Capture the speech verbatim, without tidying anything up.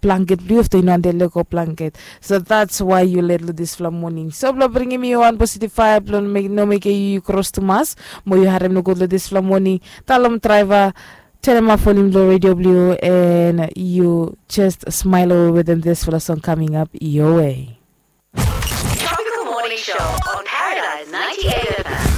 blanket blue if they know the local blanket. So that's why you let this flam morning. So bla bringing me one positive vibe, no make no make you cross to mass. Mo you harem no good this flam morning. Talam driver. Tell them volume low radio blue and you just smile over with them this for the song coming up your way. Tropical Morning Show on Paradise ninety-eight F M.